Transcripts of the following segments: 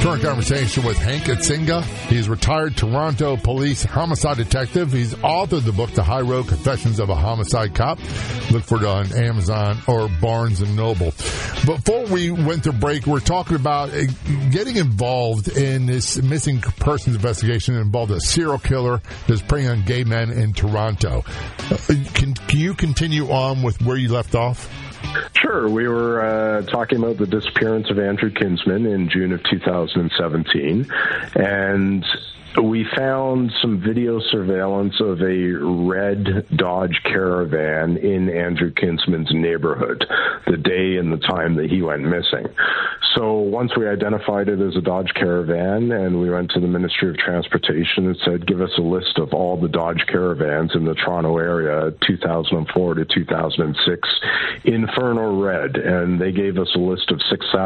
Current conversation with Hank Atsinga. He's retired Toronto police homicide detective. He's authored the book, The High Road Confessions of a Homicide Cop. Look for it on Amazon or Barnes & Noble. Before we went to break, we're talking about getting involved in this missing persons investigation that involved a serial killer that's preying on gay men in Toronto. Can you continue on with where you left off? Sure. We were talking about the disappearance of Andrew Kinsman in June of 2017, and we found some video surveillance of a red Dodge Caravan in Andrew Kinsman's neighborhood the day and the time that he went missing. So once we identified it as a Dodge Caravan, and we went to the Ministry of Transportation and said, give us a list of all the Dodge Caravans in the Toronto area, 2004 to 2006, Inferno Red. And they gave us a list of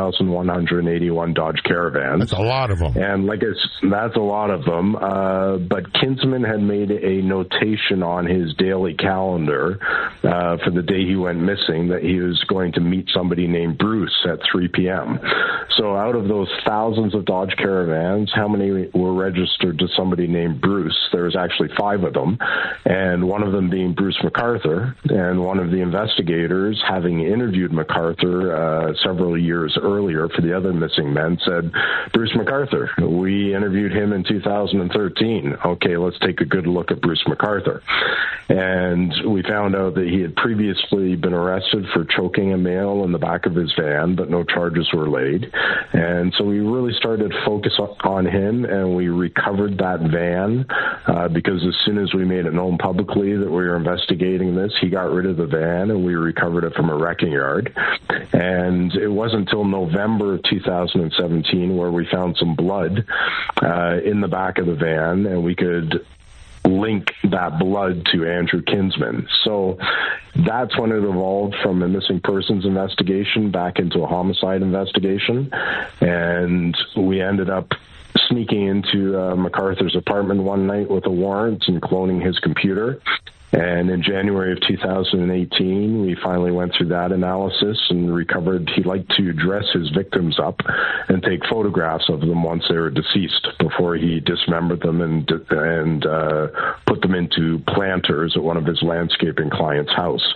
6,181 Dodge Caravans. That's a lot of them. And that's a lot of them. But Kinsman had made a notation on his daily calendar for the day he went missing that he was going to meet somebody named Bruce at 3 p.m. So out of those thousands of Dodge Caravans, how many were registered to somebody named Bruce? There was actually 5 of them, and one of them being Bruce McArthur. And one of the investigators, having interviewed McArthur several years earlier for the other missing men, said, Bruce McArthur, we interviewed him in 2013. Okay, let's take a good look at Bruce McArthur. And we found out that he had previously been arrested for choking a male in the back of his van, but no charges were laid. And so we really started to focus on him, and we recovered that van because as soon as we made it known publicly that we were investigating this, he got rid of the van and we recovered it from a wrecking yard. And it wasn't until November of 2017 where we found some blood in the back of the van, and we could link that blood to Andrew Kinsman. So that's when it evolved from a missing persons investigation back into a homicide investigation. And we ended up sneaking into McArthur's apartment one night with a warrant and cloning his computer. And in January of 2018, we finally went through that analysis and recovered. He liked to dress his victims up and take photographs of them once they were deceased before he dismembered them and put them into planters at one of his landscaping clients' house.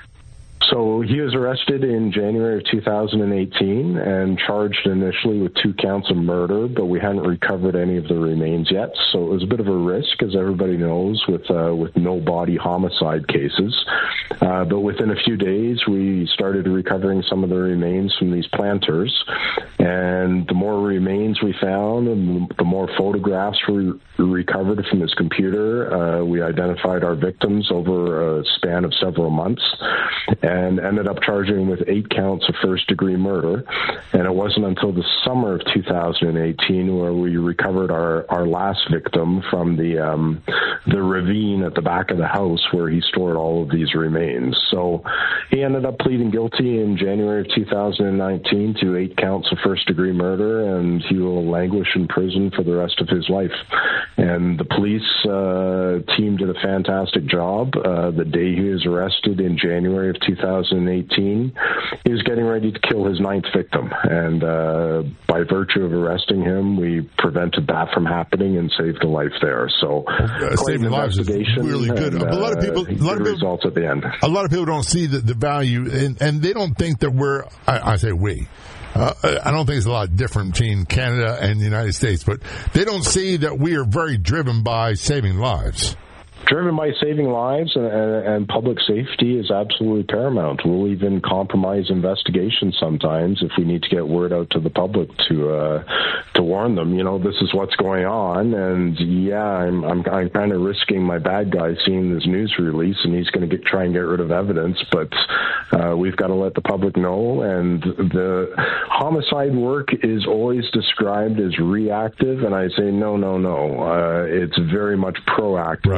So he was arrested in January of 2018 and charged initially with 2 counts of murder, but we hadn't recovered any of the remains yet. So it was a bit of a risk, as everybody knows, with no-body homicide cases. But within a few days, we started recovering some of the remains from these planters. And the more remains we found and the more photographs we recovered from his computer, we identified our victims over a span of several months and ended up charging him with 8 counts of first-degree murder. And it wasn't until the summer of 2018 where we recovered our last victim from the ravine at the back of the house where he stored all of these remains. So he ended up pleading guilty in January of 2019 to 8 counts of first-degree murder, and he will languish in prison for the rest of his life. And the police team did a fantastic job. The day he was arrested in January of 2018, he was getting ready to kill his 9th victim. And by virtue of arresting him, we prevented that from happening and saved a life there. So saving lives is really good. And, a lot of people, results at the end. A lot of people don't see the value, and they don't think that we're, I say we, I don't think it's a lot different between Canada and the United States, but they don't see that we are very driven by saving lives. Driven by saving lives and public safety is absolutely paramount. We'll even compromise investigations sometimes if we need to get word out to the public to warn them. You know, this is what's going on, and yeah, I'm kind of risking my bad guy seeing this news release, and he's going to try and get rid of evidence. But we've got to let the public know. And the homicide work is always described as reactive, and I say no. It's very much proactive, right? Because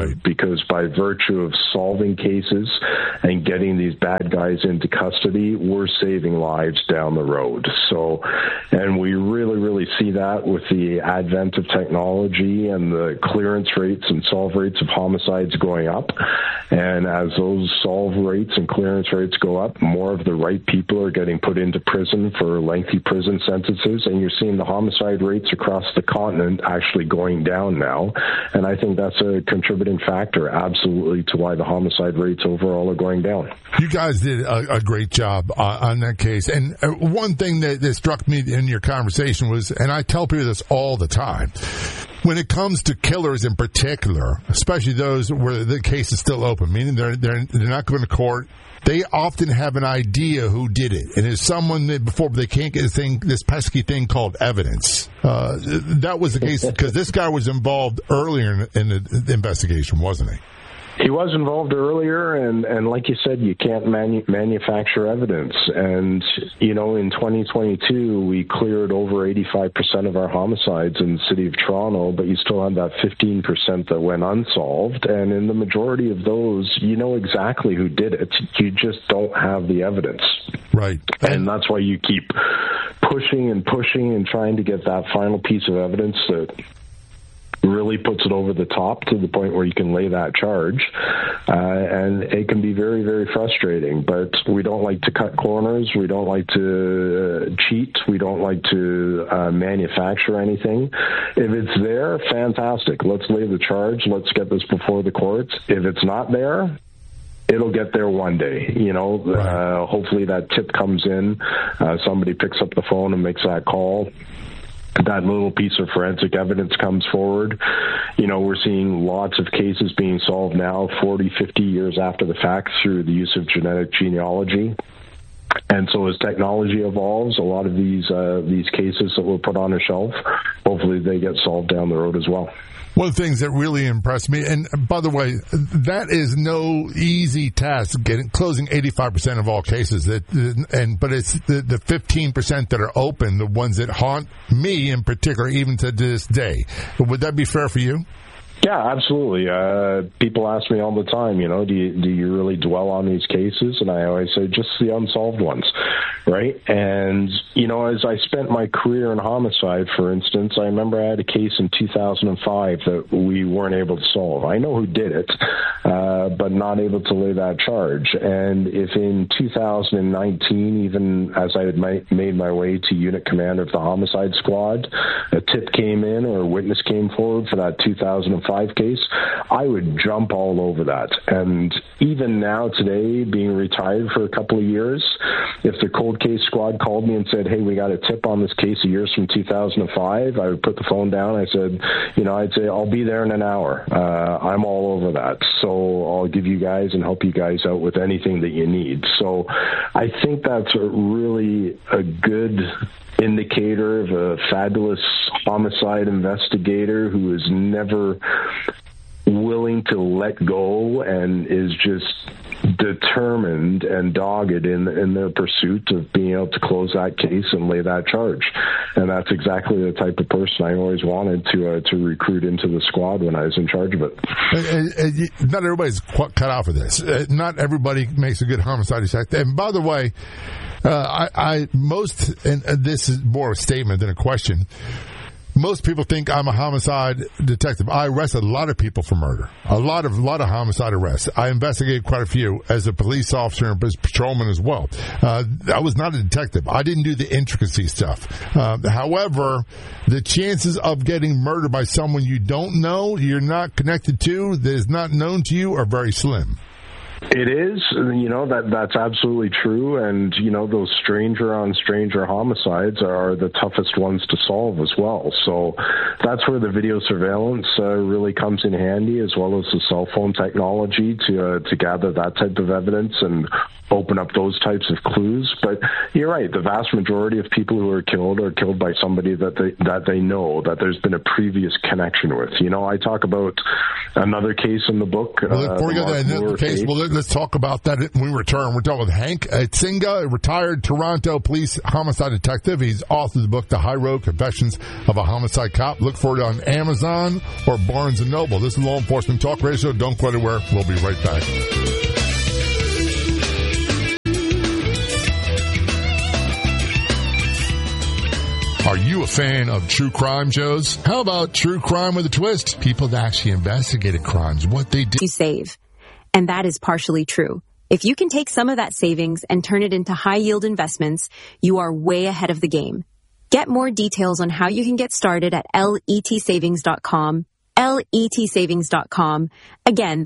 because by virtue of solving cases and getting these bad guys into custody, we're saving lives down the road. So, and we really, really see that with the advent of technology and the clearance rates and solve rates of homicides going up. And as those solve rates and clearance rates go up, more of the right people are getting put into prison for lengthy prison sentences, and you're seeing the homicide rates across the continent actually going down now. And I think that's a contributing factor, absolutely, to why the homicide rates overall are going down. You guys did a great job on that case. And one thing that struck me in your conversation was, and I tell people this all the time, when it comes to killers in particular, especially those where the case is still open, meaning they're not going to court, they often have an idea who did it. And it's someone that before they can't get this pesky thing called evidence. That was the case because this guy was involved earlier in the investigation, wasn't he? He was involved earlier, and like you said, you can't manufacture evidence. And, you know, in 2022, we cleared over 85% of our homicides in the city of Toronto, but you still have that 15% that went unsolved. And in the majority of those, you know exactly who did it. You just don't have the evidence. Right. And that's why you keep pushing and trying to get that final piece of evidence that really puts it over the top to the point where you can lay that charge. And it can be very, very frustrating. But we don't like to cut corners. We don't like to cheat. We don't like to manufacture anything. If it's there, fantastic. Let's lay the charge. Let's get this before the courts. If it's not there, it'll get there one day, you know. Right. Hopefully that tip comes in. Somebody picks up the phone and makes that call. That little piece of forensic evidence comes forward. You know, we're seeing lots of cases being solved now 40, 50 years after the fact through the use of genetic genealogy. And so as technology evolves, a lot of these cases that were put on a shelf, hopefully they get solved down the road as well. One of the things that really impressed me, and by the way, that is no easy task, closing 85% of all cases. But it's the 15% that are open, the ones that haunt me in particular, even to this day. Would that be fair for you? Yeah, absolutely. People ask me all the time, you know, do you really dwell on these cases? And I always say just the unsolved ones, right? And, you know, as I spent my career in homicide, for instance, I remember I had a case in 2005 that we weren't able to solve. I know who did it, but not able to lay that charge. And if in 2019, even as I had made my way to unit commander of the homicide squad, a tip came in or a witness came forward for that 2005 case, I would jump all over that. And even now today, being retired for a couple of years, if the cold case squad called me and said, hey, we got a tip on this case of yours from 2005, I would put the phone down. I said, you know, I'd say, I'll be there in an hour. I'm all over that. So I'll give you guys and help you guys out with anything that you need. So I think that's really a good indicator of a fabulous homicide investigator who is never willing to let go and is just determined and dogged in their pursuit of being able to close that case and lay that charge. And that's exactly the type of person I always wanted to recruit into the squad when I was in charge of it. Not everybody's cut out for this. Not everybody makes a good homicide detective. And by the way, and this is more a statement than a question, most people think I'm a homicide detective. I arrested a lot of people for murder. A lot of homicide arrests. I investigated quite a few as a police officer and as patrolman as well. I was not a detective. I didn't do the intricacy stuff. However, the chances of getting murdered by someone you don't know, you're not connected to, that is not known to you, are very slim. It is, you know, that's absolutely true. And, you know, those stranger on stranger homicides are the toughest ones to solve as well. So that's where the video surveillance really comes in handy, as well as the cell phone technology to gather that type of evidence and open up those types of clues. But you're right, the vast majority of people who are killed by somebody that they know, that there's been a previous connection with. You know, I talk about another case in the book. Well, before we go to that case, well, let's talk about that when we return. We're talking with Hank Atsinga, a retired Toronto police homicide detective. He's authored the book, The High Road Confessions of a Homicide Cop. Look for it on Amazon or Barnes & Noble. This is Law Enforcement Talk Radio. Don't go anywhere. We'll be right back. Are you a fan of true crime, Joes? How about true crime with a twist? People that actually investigated crimes, what they did. You save. And that is partially true. If you can take some of that savings and turn it into high-yield investments, you are way ahead of the game. Get more details on how you can get started at letsavings.com. letsavings.com. Again,